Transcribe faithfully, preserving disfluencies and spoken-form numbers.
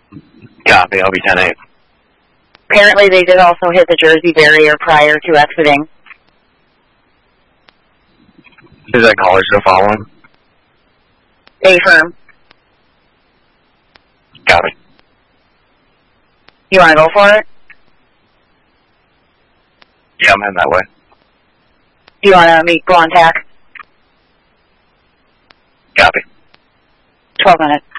Copy, I'll be ten eight. Apparently they did also hit the Jersey barrier prior to exiting. Is that caller still following? A-firm. Copy. You want to go for it? Yeah, I'm heading that way. Do you want to meet, go on tack? Copy. twelve minutes.